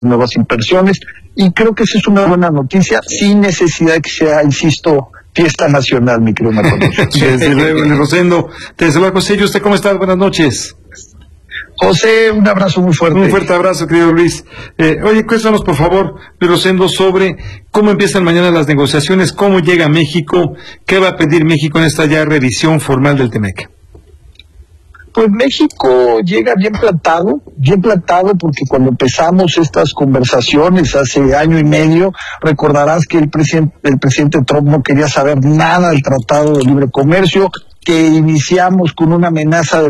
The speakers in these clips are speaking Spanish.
nuevas inversiones, y creo que esa es una buena noticia, sin necesidad de que sea, insisto, fiesta nacional, mi querido Marco. Desde luego, Luis Rosendo. Te saluda José. ¿Y usted cómo está? Buenas noches. José, un abrazo muy fuerte. Un fuerte abrazo, querido Luis. Oye, cuéntanos, por favor, Luis Rosendo, sobre cómo empiezan mañana las negociaciones, cómo llega México, qué va a pedir México en esta ya revisión formal del TEMEC. Pues México llega bien plantado porque cuando empezamos estas conversaciones hace año y medio, recordarás que el presidente Trump no quería saber nada del Tratado de Libre Comercio, que iniciamos con una amenaza de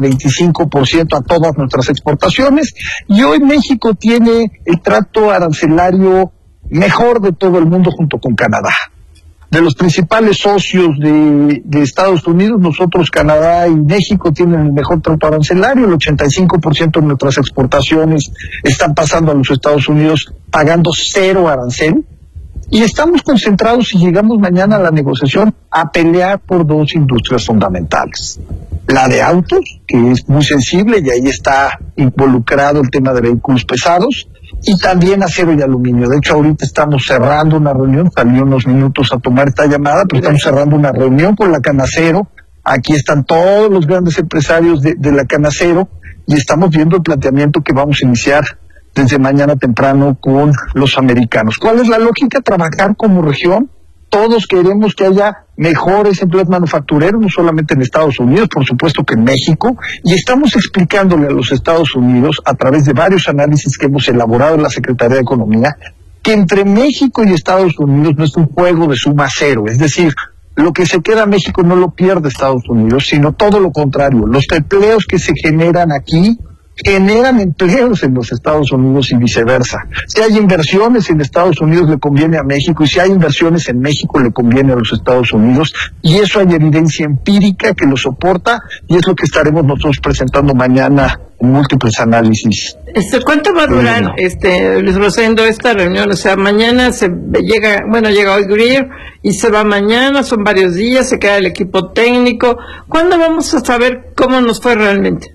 25% a todas nuestras exportaciones, y hoy México tiene el trato arancelario mejor de todo el mundo junto con Canadá. De los principales socios de Estados Unidos, nosotros, Canadá y México, tienen el mejor trato arancelario. El 85% de nuestras exportaciones están pasando a los Estados Unidos pagando 0 arancel. Y estamos concentrados, si llegamos mañana a la negociación, a pelear por 2 industrias fundamentales. La de autos, que es muy sensible y ahí está involucrado el tema de vehículos pesados, y también acero y aluminio. De hecho, ahorita estamos cerrando una reunión, salí unos minutos a tomar esta llamada, pero estamos cerrando una reunión con la Canacero. Aquí están todos los grandes empresarios de la Canacero y estamos viendo el planteamiento que vamos a iniciar desde mañana temprano con los americanos. ¿Cuál es la lógica? Trabajar como región. Todos queremos que haya mejores empleos manufactureros, no solamente en Estados Unidos, por supuesto que en México, y estamos explicándole a los Estados Unidos, a través de varios análisis que hemos elaborado en la Secretaría de Economía, que entre México y Estados Unidos no es un juego de suma cero, es decir, lo que se queda México no lo pierde Estados Unidos, sino todo lo contrario. Los empleos que se generan aquí generan empleos en los Estados Unidos y viceversa. Si hay inversiones en Estados Unidos le conviene a México, y si hay inversiones en México le conviene a los Estados Unidos, y eso hay evidencia empírica que lo soporta, y es lo que estaremos nosotros presentando mañana en múltiples análisis. ¿Cuánto va a durar, Luis Rosendo, esta reunión? O sea, mañana llega hoy Greer y se va mañana, son varios días, se queda el equipo técnico. ¿Cuándo vamos a saber cómo nos fue realmente?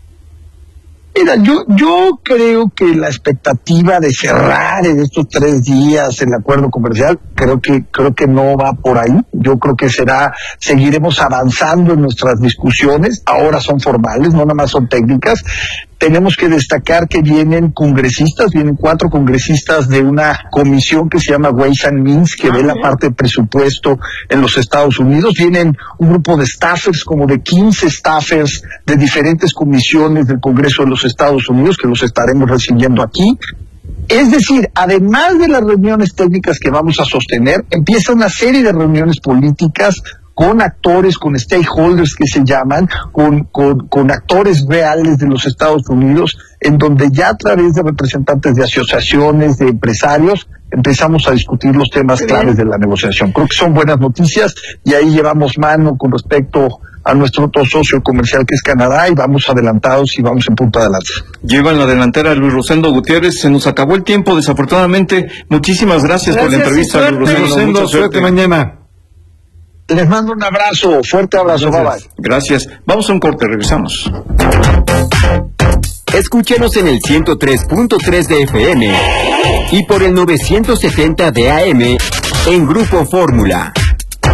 Mira, yo creo que la expectativa de cerrar en estos 3 días el acuerdo comercial, creo que no va por ahí. Yo creo que seguiremos avanzando en nuestras discusiones. Ahora son formales, no nada más son técnicas. Tenemos que destacar que vienen 4 congresistas de una comisión que se llama Ways and Means, que ve la parte de presupuesto en los Estados Unidos. Vienen un grupo de staffers, como de 15 staffers de diferentes comisiones del Congreso de los Estados Unidos, que los estaremos recibiendo aquí. Es decir, además de las reuniones técnicas que vamos a sostener, empieza una serie de reuniones políticas con actores, con stakeholders que se llaman, con actores reales de los Estados Unidos, en donde ya a través de representantes de asociaciones, de empresarios, empezamos a discutir los temas claves de la negociación. Creo que son buenas noticias, y ahí llevamos mano con respecto a nuestro otro socio comercial que es Canadá, y vamos adelantados y vamos en punta de lanza. Lleva en la delantera Luis Rosendo Gutiérrez. Se nos acabó el tiempo, desafortunadamente. Muchísimas gracias por la entrevista, Luis Rosendo. Mucha suerte mañana. Les mando un abrazo, fuerte abrazo, bye bye. Gracias. Vamos a un corte, regresamos. Escúchenos en el 103.3 de FM y por el 970 de AM en Grupo Fórmula.